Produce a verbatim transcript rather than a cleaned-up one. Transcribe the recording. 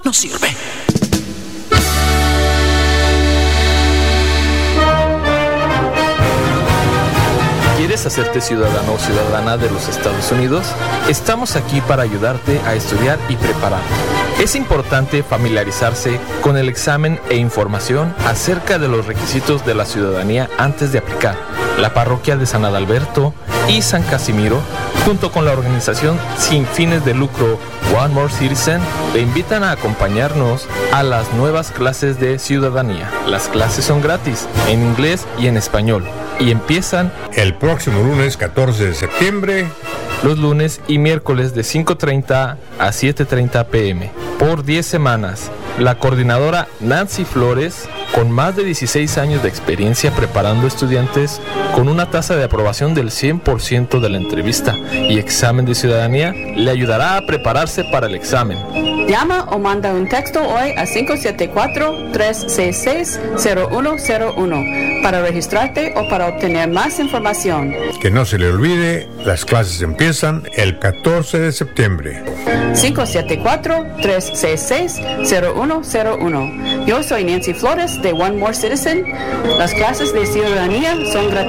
no sirve. ¿Quieres hacerte ciudadano o ciudadana de los Estados Unidos? Estamos aquí para ayudarte a estudiar y prepararte. Es importante familiarizarse con el examen e información acerca de los requisitos de la ciudadanía antes de aplicar. La parroquia de San Adalberto y San Casimiro, junto con la organización sin fines de lucro One More Citizen, te invitan a acompañarnos a las nuevas clases de ciudadanía. Las clases son gratis, en inglés y en español, y empiezan el próximo lunes catorce de septiembre, los lunes y miércoles de cinco treinta a siete treinta pm, por diez semanas. La coordinadora Nancy Flores, con más de dieciséis años de experiencia preparando estudiantes con una tasa de aprobación del cien por ciento de la entrevista y examen de ciudadanía, le ayudará a prepararse para el examen. Llama o manda un texto hoy a cinco siete cuatro, tres seis seis, cero uno cero uno para registrarte o para obtener más información. Que no se le olvide, las clases empiezan el catorce de septiembre. cinco siete cuatro, tres seis seis, cero uno cero uno. Yo soy Nancy Flores de One More Citizen. Las clases de ciudadanía son gratuitas.